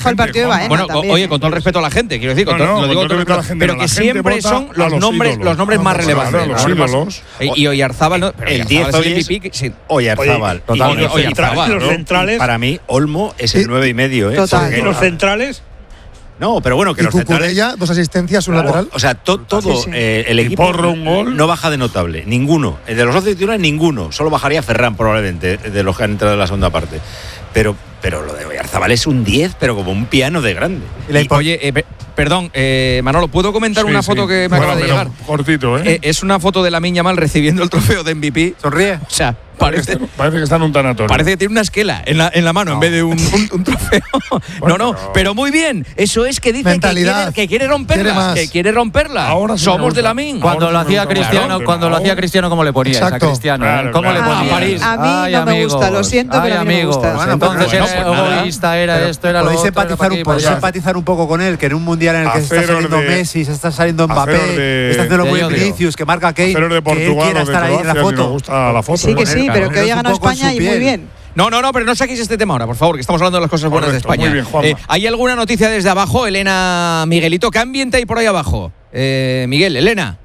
fue al partido de Baena. Bueno, también, oye, con todo el respeto a la gente, quiero decir, lo digo con todo el respeto, pero que siempre son los nombres más relevantes. Los ídolos. Y Oyarzábal, ¿no? El 10 hoy es Oyarzábal. Los centrales. Para mí, Olmo es el 9,5. Total. ¿Y los centrales? No, pero bueno, que los centrales. 2 asistencias, un lateral. O sea, todo el equipo Porro, un gol. no baja de notable. Ninguno. De los 11 titulares, ninguno. Solo bajaría Ferran, probablemente, de los que han entrado en la segunda parte. Pero lo de Oyarzábal es un 10, pero como un piano de grande. Oye, perdón, Manolo, ¿puedo comentar una foto que me acaba de llegar? Cortito, ¿eh? Es una foto de Lamine Yamal recibiendo el trofeo de MVP. Sonríe. O sea, parece que está en un tanatorio. Parece que tiene una esquela en la mano en vez de un trofeo. Bueno, pero muy bien. Eso es que dice que quiere romperla. Que quiere romperla. Ahora sí somos de Lamine. Cuando lo hacía Cristiano, ¿cómo le ponías a Cristiano? Claro, ¿Cómo le ponías? París. A mí no me gusta, lo siento, pero a mí no me gusta. Bueno, entonces era egoísta, era esto, era lo otro. Podéis empatizar un poco con él, que en un mundial en el que se está saliendo Messi, se está saliendo Mbappé, está haciendo muy Vinicius, que marca Kane, de que él Portugal, quiera estar ahí en la foto. Me gusta la foto. Sí, que sí, pero que hoy ha ganado España y muy bien. No, pero no saquéis este tema ahora, por favor, que estamos hablando de las cosas buenas de España. Muy bien, Juanma. ¿Hay alguna noticia desde abajo, Elena, Miguelito? ¿Qué ambiente hay por ahí abajo? Miguel, Elena.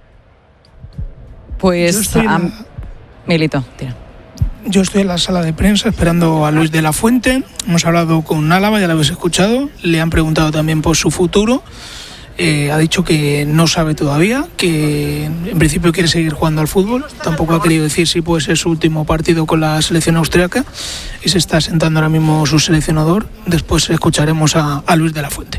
Pues, Miguelito, tira. Yo estoy en la sala de prensa esperando a Luis de la Fuente. Hemos hablado con Álava, ya lo habéis escuchado. Le han preguntado también por su futuro. Ha dicho que no sabe todavía, que en principio quiere seguir jugando al fútbol. Tampoco ha querido decir si puede ser su último partido con la selección austriaca. Y se está sentando ahora mismo su seleccionador. Después escucharemos a Luis de la Fuente.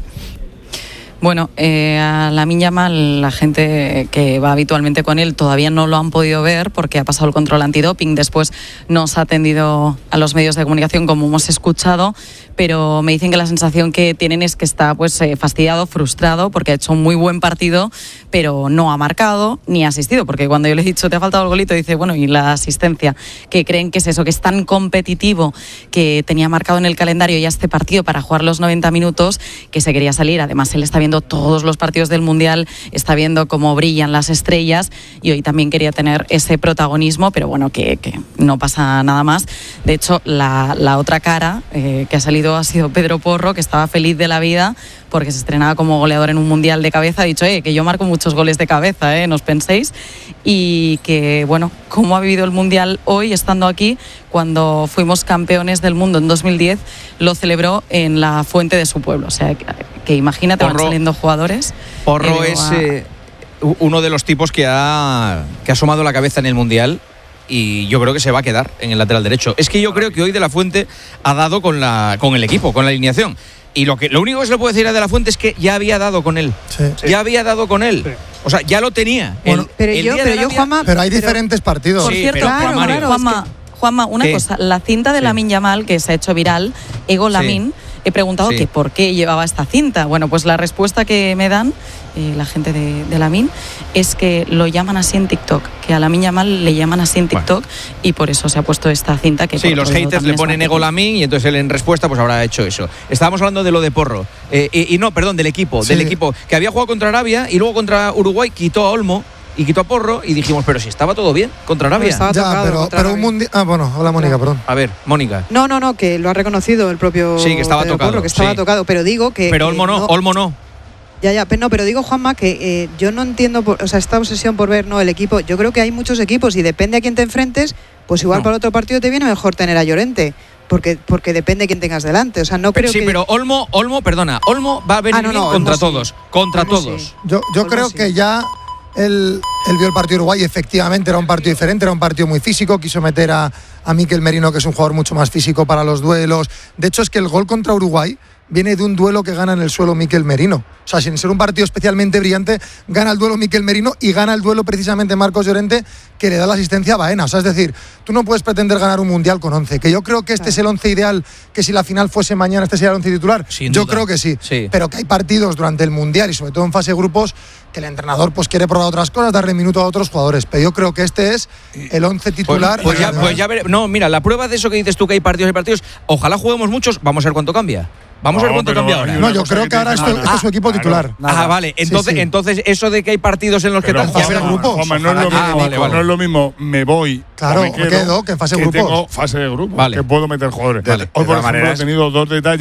Bueno, a Lamine Yamal, la gente que va habitualmente con él todavía no lo han podido ver porque ha pasado el control antidoping. Después nos ha atendido a los medios de comunicación, como hemos escuchado, pero me dicen que la sensación que tienen es que está fastidiado, frustrado, porque ha hecho un muy buen partido, pero no ha marcado ni ha asistido, porque cuando yo le he dicho te ha faltado el golito, dice, bueno, y la asistencia, que creen que es eso, que es tan competitivo, que tenía marcado en el calendario ya este partido para jugar los 90 minutos, que se quería salir. Además, él está viendo todos los partidos del Mundial, está viendo cómo brillan las estrellas y hoy también quería tener ese protagonismo, pero bueno, que no pasa nada más. De hecho, la otra cara que ha salido ha sido Pedro Porro, que estaba feliz de la vida porque se estrenaba como goleador en un Mundial de cabeza. Ha dicho, que yo marco muchos goles de cabeza, no os penséis. Y que, bueno, cómo ha vivido el Mundial hoy, estando aquí, cuando fuimos campeones del mundo en 2010, lo celebró en la fuente de su pueblo. O sea, que imagínate, van saliendo jugadores. Porro es uno de los tipos que ha asomado la cabeza en el Mundial. Y yo creo que se va a quedar en el lateral derecho. Es que yo creo que hoy De la Fuente ha dado con el equipo, con la alineación. Y lo único que se le puede decir a De la Fuente es que ya había dado con él. Sí. Ya había dado con él. Sí. O sea, ya lo tenía. Bueno, pero Juanma. Pero hay diferentes partidos. Por cierto, Juanma, una cosa. La cinta de Lamine Yamal, que se ha hecho viral, Ego Lamine, he preguntado que por qué llevaba esta cinta. Bueno, pues la respuesta que me dan la gente de Lamine es que lo llaman así en TikTok, que a Lamine Yamal le llaman así en TikTok, y por eso se ha puesto esta cinta. Que sí, los haters le ponen Ego Lamine y entonces él en respuesta pues habrá hecho eso. Estábamos hablando de lo de Porro del equipo, que había jugado contra Arabia y luego contra Uruguay quitó a Olmo y quitó a Porro y dijimos, pero si estaba todo bien contra Arabia. Pero un mundial. Bueno, hola Mónica, perdón. A ver, Mónica. No, que lo ha reconocido el propio. Sí, que estaba tocado. Porro, que estaba tocado, pero digo que. Pero Olmo no. Ya, pero digo, Juanma, que yo no entiendo, esta obsesión por ver el equipo. Yo creo que hay muchos equipos y depende a quién te enfrentes, pues igual para el otro partido te viene mejor tener a Llorente. Porque depende de quién tengas delante. O sea, no creo que. Sí, pero Olmo va a venir bien contra todos. Contra todos. Sí. Yo creo que ya él vio el partido de Uruguay y efectivamente era un partido diferente, era un partido muy físico. Quiso meter a Mikel Merino, que es un jugador mucho más físico para los duelos. De hecho, es que el gol contra Uruguay viene de un duelo que gana en el suelo Mikel Merino. O sea, sin ser un partido especialmente brillante, gana el duelo Mikel Merino y gana el duelo precisamente Marcos Llorente, que le da la asistencia a Baena. O sea, es decir, tú no puedes pretender ganar un Mundial con 11. Que yo creo que este es el 11 ideal, que si la final fuese mañana, este sería el 11 titular. Yo creo que sí. Pero que hay partidos durante el Mundial y sobre todo en fase de grupos que el entrenador pues quiere probar otras cosas, darle minuto a otros jugadores. Pero yo creo que este es el 11 titular. Pues ya veré. No, mira, la prueba de eso que dices tú, que hay partidos, ojalá juguemos muchos, vamos a ver cuánto cambia. Vamos a ver cuánto cambia ahora. No, yo creo que ahora este es su equipo titular. Vale. Entonces eso de que hay partidos en los que tal. Fase de grupos. No es lo mismo, me voy. Claro, me quedo que en fase de grupos. Tengo fase de grupos, que puedo meter jugadores. Vale. Hoy, por ejemplo, he tenido dos detalles.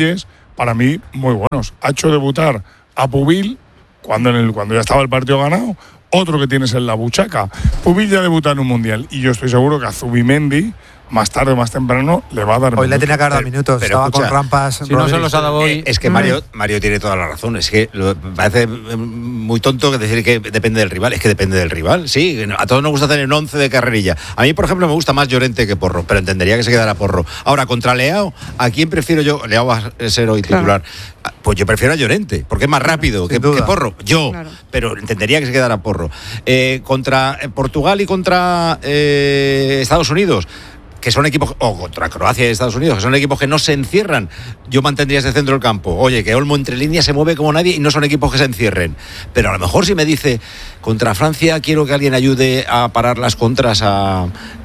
para mí, muy buenos. Ha hecho debutar a Pubil cuando ya estaba el partido ganado, otro que tienes en la buchaca. Pubil ya debuta en un mundial y yo estoy seguro que a Zubimendi, más tarde o más temprano, le va a dar hoy minutos. Le tenía que dar minutos, estaba escucha, con rampas. Si no se los ha dado hoy. Es que Mario tiene toda la razón. Es que me parece muy tonto decir que depende del rival. Es que depende del rival, sí. A todos nos gusta tener un 11 de carrerilla. A mí, por ejemplo, me gusta más Llorente que Porro, pero entendería que se quedara Porro. Ahora, contra Leao, ¿a quién prefiero yo? Leao va a ser hoy titular. Claro. Pues yo prefiero a Llorente, porque es más rápido que Porro. Pero entendería que se quedara Porro. Contra Portugal y contra Estados Unidos, que son equipos, o contra Croacia y Estados Unidos, que son equipos que no se encierran, yo mantendría ese centro del campo. Oye, que Olmo entre líneas se mueve como nadie y no son equipos que se encierren. Pero a lo mejor si me dice, contra Francia quiero que alguien ayude a parar las contras a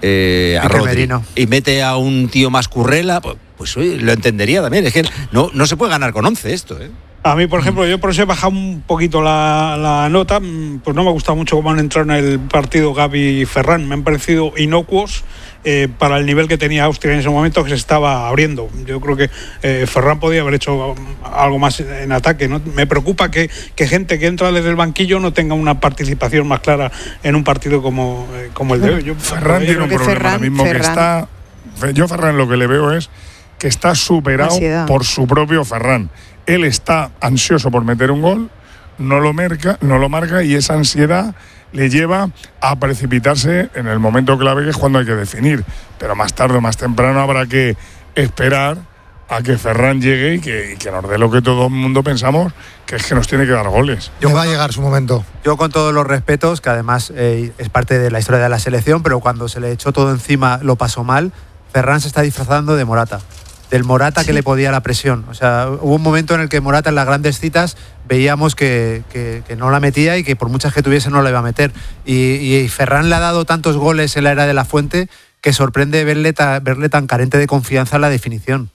Rodri y mete a un tío más currela, pues lo entendería también. Es que no se puede ganar con 11 esto, ¿eh? A mí, por ejemplo, yo por eso he bajado un poquito la nota, pues no me ha gustado mucho cómo han entrado en el partido Gavi y Ferran. Me han parecido inocuos para el nivel que tenía Austria en ese momento, que se estaba abriendo. Yo creo que Ferran podía haber hecho algo más en ataque, ¿no? Me preocupa que gente que entra desde el banquillo no tenga una participación más clara en un partido como el de hoy. Ferran tiene un problema ahora mismo que está... Yo Ferran lo que le veo es que está superado por su propio Ferran. Él está ansioso por meter un gol, no lo marca y esa ansiedad le lleva a precipitarse en el momento clave, que es cuando hay que definir. Pero más tarde o más temprano habrá que esperar a que Ferran llegue y que nos dé lo que todo el mundo pensamos, que es que nos tiene que dar goles. Va a llegar su momento. Yo, con todos los respetos, que además es parte de la historia de la selección, pero cuando se le echó todo encima lo pasó mal, Ferran se está disfrazando de Morata. Del Morata que le podía la presión. O sea, hubo un momento en el que Morata en las grandes citas veíamos que no la metía y que por muchas que tuviese no la iba a meter. Y Ferran le ha dado tantos goles en la era de la Fuente que sorprende verle tan carente de confianza en la definición.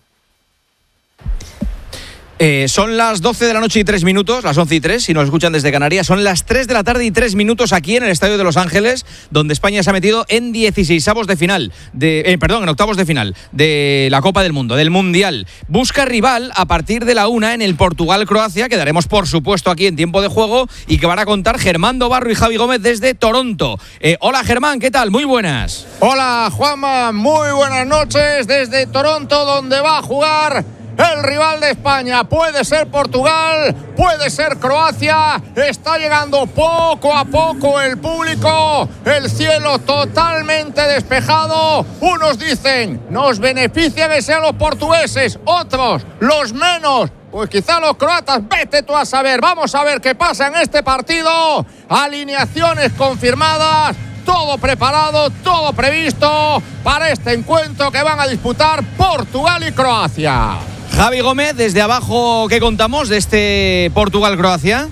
Son las 12 de la noche y 3 minutos, las 11 y 3, si nos escuchan desde Canarias. Son las 3 de la tarde y 3 minutos aquí en el Estadio de Los Ángeles, donde España se ha metido en 16avos de final, en octavos de final de la Copa del Mundo, del Mundial. Busca rival a partir de la 1 en el Portugal-Croacia, que daremos por supuesto aquí en tiempo de juego y que van a contar Germán Dobarro y Javi Gómez desde Toronto. Hola Germán, ¿qué tal? Muy buenas. Hola Juanma, muy buenas noches desde Toronto, donde va a jugar el rival de España. Puede ser Portugal, puede ser Croacia. Está llegando poco a poco el público. El cielo totalmente despejado. Unos dicen, nos beneficia que sean los portugueses. Otros, los menos, pues quizá los croatas. Vete tú a saber. Vamos a ver qué pasa en este partido. Alineaciones confirmadas. Todo preparado, todo previsto para este encuentro que van a disputar Portugal y Croacia. Javi Gómez, desde abajo, ¿qué contamos de este Portugal-Croacia?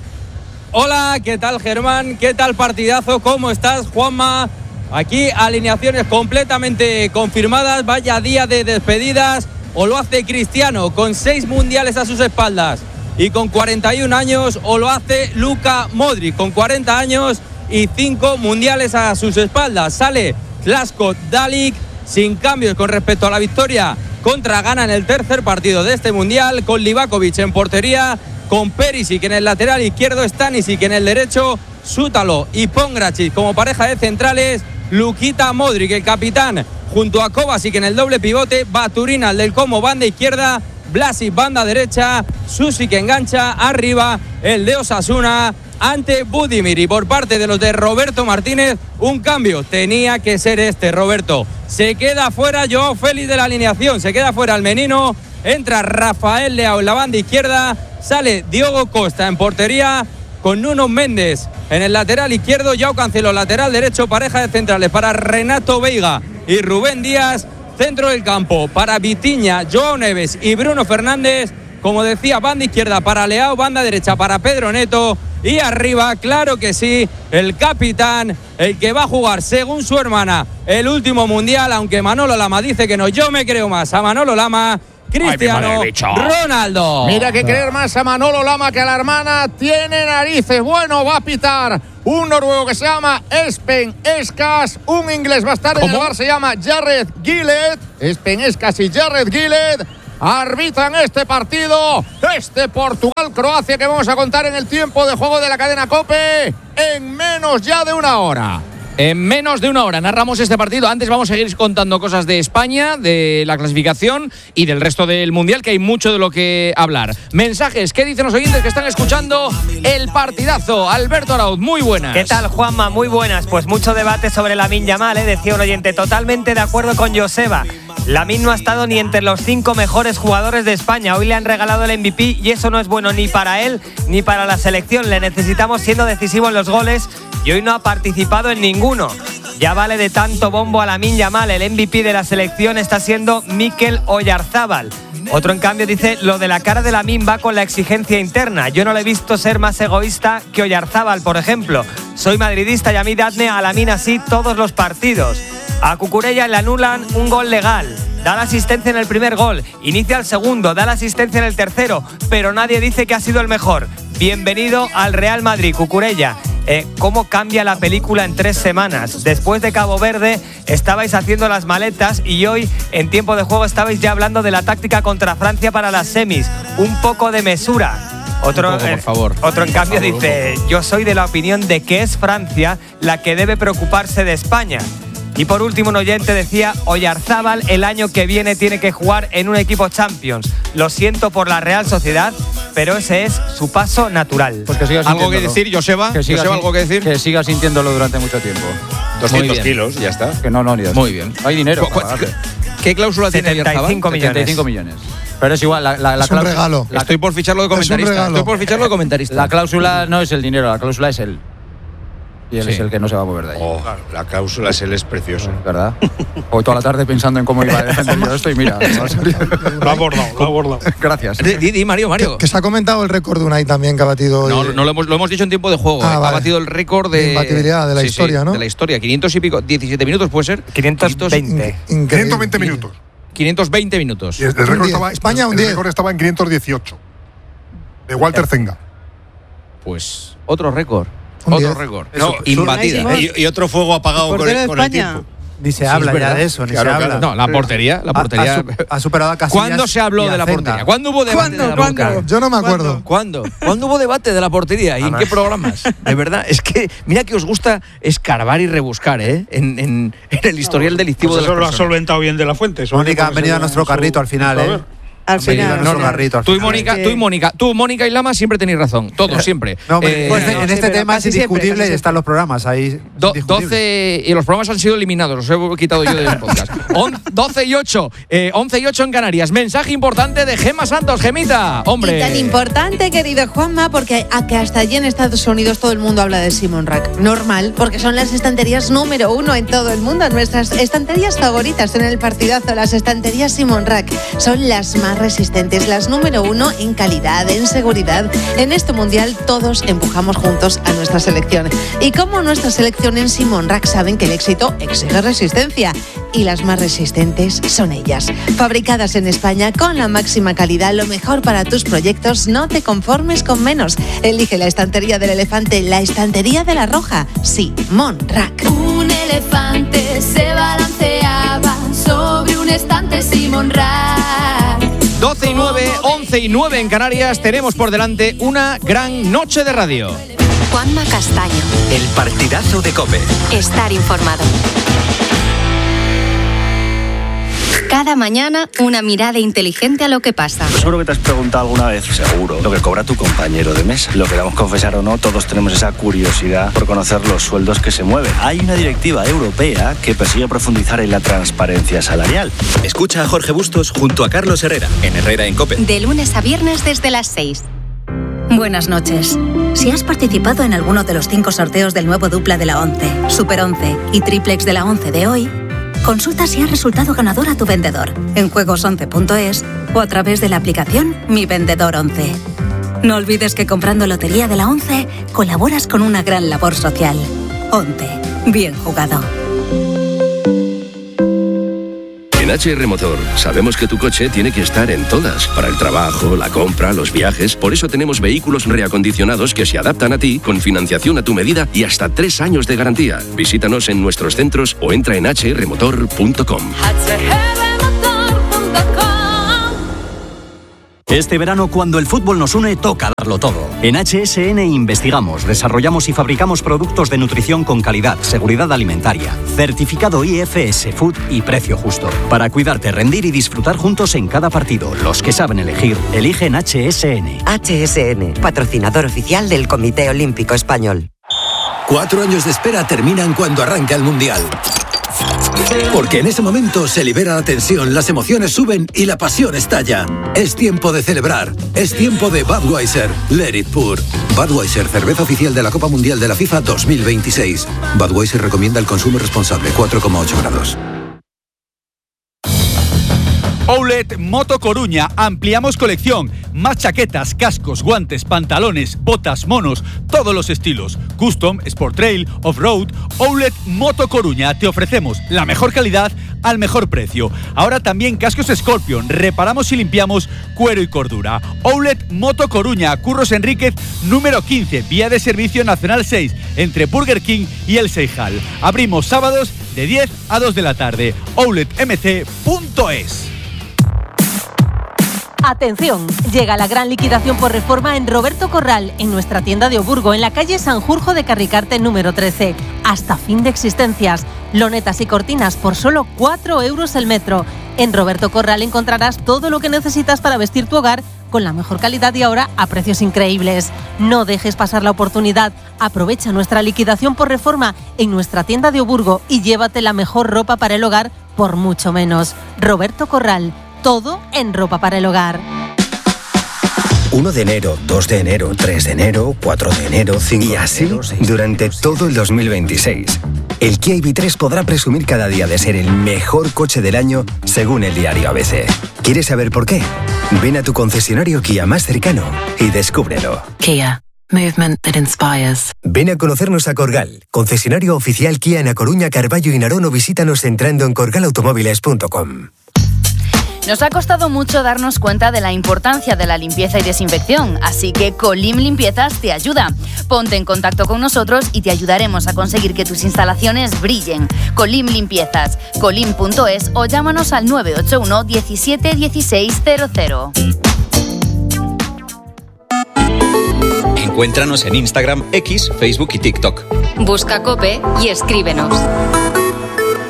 Hola, ¿qué tal Germán? ¿Qué tal partidazo? ¿Cómo estás, Juanma? Aquí alineaciones completamente confirmadas. Vaya día de despedidas. O lo hace Cristiano con 6 mundiales a sus espaldas y con 41 años, o lo hace Luka Modric con 40 años y 5 mundiales a sus espaldas. Sale Zlatko Dalic sin cambios con respecto a la victoria contra Ghana en el tercer partido de este mundial, con Livakovic en portería, con Perisic en el lateral izquierdo, Stanisic en el derecho, Sútalo y Pongracic como pareja de centrales, Lukita Modric, el capitán, junto a Kovacic en el doble pivote, Baturina, el del Como, banda izquierda, Vlasic, banda derecha, Susic engancha, arriba el de Osasuna ante Budimir. Y por parte de los de Roberto Martínez, un cambio. Tenía que ser este, Roberto. Se queda fuera Joao Félix de la alineación, se queda fuera el menino. Entra Rafael Leao en la banda izquierda, sale Diogo Costa en portería, con Nuno Méndez en el lateral izquierdo, Joao Cancelo lateral derecho, pareja de centrales para Renato Veiga y Rubén Díaz. Centro del campo para Vitinha, Joao Neves y Bruno Fernández. Como decía, banda izquierda para Leao, banda derecha para Pedro Neto. Y arriba, claro que sí, el capitán, el que va a jugar, según su hermana, el último mundial, aunque Manolo Lama dice que no. Yo me creo más a Manolo Lama, Cristiano Ronaldo. Mira que creer más a Manolo Lama que a la hermana tiene narices. Bueno, va a pitar un noruego que se llama Espen Eskas. Un inglés va a estar en el bar, se llama Jared Gillett. Espen Eskas y Jared Gillett. arbitran este partido, este Portugal-Croacia que vamos a contar en el tiempo de juego de la cadena COPE en menos ya de una hora. En menos de una hora narramos este partido. Antes vamos a seguir contando cosas de España, de la clasificación y del resto del Mundial, que hay mucho de lo que hablar. Mensajes, ¿qué dicen los oyentes que están escuchando el partidazo? Alberto Arauz, muy buenas. ¿Qué tal, Juanma? Muy buenas. Pues mucho debate sobre Lamine Yamal, decía un oyente. Totalmente de acuerdo con Joseba. Lamine no ha estado ni entre los 5 mejores jugadores de España. Hoy le han regalado el MVP y eso no es bueno ni para él ni para la selección. Le necesitamos siendo decisivo en los goles y hoy no ha participado en ninguno. Ya vale de tanto bombo a Lamine Yamal. El MVP de la selección está siendo Mikel Oyarzábal. Otro, en cambio, dice: lo de la cara de Lamine va con la exigencia interna. Yo no le he visto ser más egoísta que Oyarzábal, por ejemplo. Soy madridista y a mí dadme a Lamine así todos los partidos. A Cucurella le anulan un gol legal. Da la asistencia en el primer gol, inicia el segundo, da la asistencia en el tercero, pero nadie dice que ha sido el mejor. Bienvenido al Real Madrid, Cucurella. ¿Cómo cambia la película en 3 semanas? Después de Cabo Verde estabais haciendo las maletas y hoy, en tiempo de juego, estabais ya hablando de la táctica contra Francia para las semis. Un poco de mesura. Otro, por favor. Otro, en cambio, dice: yo soy de la opinión de que es Francia la que debe preocuparse de España. Y por último, un oyente decía: Oyarzábal el año que viene tiene que jugar en un equipo Champions. Lo siento por la Real Sociedad, pero ese es su paso natural. Pues que sigas ¿algo que decir, Joseba? ¿Algo que decir? Que siga sintiéndolo durante mucho tiempo. 200 kilos, ya está. Que no, ni muy bien. Hay dinero. ¿Qué cláusula tiene Oyarzábal? 75 millones. Pero es igual, la es un regalo. Estoy por ficharlo de comentarista. La cláusula no es el dinero, la cláusula es él. Y él es el que no se va a mover de ahí. Claro. La cláusula es él, es precioso. ¿Verdad? Hoy toda la tarde pensando en cómo iba a defender yo esto y mira. Lo ha abordado. Gracias. Di, Mario. Que se ha comentado el récord de Unai también que ha batido. No, lo hemos dicho en tiempo de juego. Vale. Ha batido el récord de imbatibilidad de la historia, ¿no? De la historia. 500 y pico, 17 minutos puede ser. 520. 520 minutos. 520 minutos. Y el récord estaba, España un 10. El récord estaba en 518. De Walter Zenga. Pues otro récord. Otro récord. No, imbatida. Y otro fuego apagado con el tiempo. Ni se habla ya de eso, ni se habla. No, la portería. Ha superado a Casillas. ¿Cuándo se habló de la portería? ¿Cuándo hubo debate de la portería? Yo no me acuerdo. ¿Cuándo hubo debate de la portería? ¿Y en qué programas? De verdad, es que mira que os gusta escarbar y rebuscar, en el historial delictivo de las personas. Eso lo ha solventado bien de la Fuente. Mónica ha venido a nuestro carrito al final, Al final. Tú y Mónica y Lama siempre tenéis razón. Todos, siempre. No, en este tema es indiscutible y están los programas ahí. 12 y los programas han sido eliminados. Los he quitado yo del podcast. 12 y 8. 11 y 8 en Canarias. Mensaje importante de Gemma Santos. Gemita, hombre. Y tan importante, querido Juanma, porque hasta allí en Estados Unidos todo el mundo habla de Simon Rack. Normal, porque son las estanterías número 1 en todo el mundo. Nuestras estanterías favoritas en el partidazo. Las estanterías Simon Rack son las más resistentes, las número 1 en calidad, en seguridad. En este mundial todos empujamos juntos a nuestra selección. Y como nuestra selección en Simon Rack saben que el éxito exige resistencia. Y las más resistentes son ellas. Fabricadas en España con la máxima calidad, lo mejor para tus proyectos, no te conformes con menos. Elige la estantería del elefante, la estantería de la roja. Simon Rack. Un elefante se balanceaba sobre un estante Simon Rack. 12 y 9, 11 y 9 en Canarias. Tenemos por delante una gran noche de radio. Juanma Castaño. El partidazo de COPE. Estar informado. Cada mañana, una mirada inteligente a lo que pasa. Pues seguro que te has preguntado alguna vez, seguro, lo que cobra tu compañero de mesa. Lo queramos confesar o no, todos tenemos esa curiosidad por conocer los sueldos que se mueven. Hay una directiva europea que persigue profundizar en la transparencia salarial. Escucha a Jorge Bustos junto a Carlos Herrera, en Herrera en COPE. De lunes a viernes desde las 6. Buenas noches. Si has participado en alguno de los 5 sorteos del nuevo dupla de la 11, Super 11 y Triplex de la 11 de hoy, consulta si has resultado ganador a tu vendedor en juegos11.es o a través de la aplicación Mi Vendedor 11. No olvides que comprando Lotería de la 11 colaboras con una gran labor social. 11. Bien jugado. En HR Motor sabemos que tu coche tiene que estar en todas, para el trabajo, la compra, los viajes. Por eso tenemos vehículos reacondicionados que se adaptan a ti, con financiación a tu medida y hasta 3 años de garantía. Visítanos en nuestros centros o entra en hrmotor.com. Este verano, cuando el fútbol nos une, toca darlo todo. En HSN investigamos, desarrollamos y fabricamos productos de nutrición con calidad, seguridad alimentaria, certificado IFS Food y precio justo. Para cuidarte, rendir y disfrutar juntos en cada partido. Los que saben elegir, eligen HSN. HSN, patrocinador oficial del Comité Olímpico Español. 4 años de espera terminan cuando arranca el Mundial. Porque en ese momento se libera la tensión, las emociones suben y la pasión estalla. Es tiempo de celebrar. Es tiempo de Budweiser. Let it pour. Budweiser, cerveza oficial de la Copa Mundial de la FIFA 2026. Budweiser recomienda el consumo responsable, 4,8 grados. Outlet Moto Coruña, ampliamos colección, más chaquetas, cascos, guantes, pantalones, botas, monos, todos los estilos, custom, sport trail, off-road. Outlet Moto Coruña, te ofrecemos la mejor calidad al mejor precio. Ahora también cascos Scorpion, reparamos y limpiamos cuero y cordura. Outlet Moto Coruña, Curros Enríquez, número 15, vía de servicio nacional 6, entre Burger King y El Seijal. Abrimos sábados de 10 a 2 de la tarde. outletmc.es. Atención, llega la gran liquidación por reforma en Roberto Corral, en nuestra tienda de Oburgo, en la calle Sanjurjo de Carricarte número 13. Hasta fin de existencias. Lonetas y cortinas por solo 4 euros el metro. En Roberto Corral encontrarás todo lo que necesitas para vestir tu hogar con la mejor calidad y ahora a precios increíbles. No dejes pasar la oportunidad. Aprovecha nuestra liquidación por reforma en nuestra tienda de Oburgo y llévate la mejor ropa para el hogar por mucho menos. Roberto Corral. Todo en ropa para el hogar. 1 de enero, 2 de enero, 3 de enero, 4 de enero, 5 y así de enero, durante todo el 2026. El Kia EV3 podrá presumir cada día de ser el mejor coche del año según el diario ABC. ¿Quieres saber por qué? Ven a tu concesionario Kia más cercano y descúbrelo. Kia. Movement that inspires. Ven a conocernos a Corgal, concesionario oficial Kia en A Coruña, Carballo y Narón, o visítanos entrando en corgalautomóviles.com. Nos ha costado mucho darnos cuenta de la importancia de la limpieza y desinfección, así que Colim Limpiezas te ayuda. Ponte en contacto con nosotros y te ayudaremos a conseguir que tus instalaciones brillen. Colim Limpiezas, colim.es o llámanos al 981 17 16 00. Encuéntranos en Instagram, X, Facebook y TikTok. Busca COPE y escríbenos.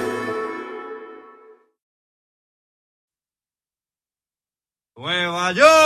Nueva York.